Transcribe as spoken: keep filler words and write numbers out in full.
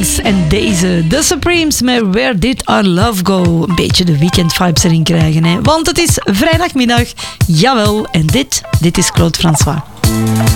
Kings en deze, The Supremes met Where Did Our Love Go. Een beetje de weekend vibes erin krijgen, hè? Want het is vrijdagmiddag, jawel, en dit, dit is Claude François.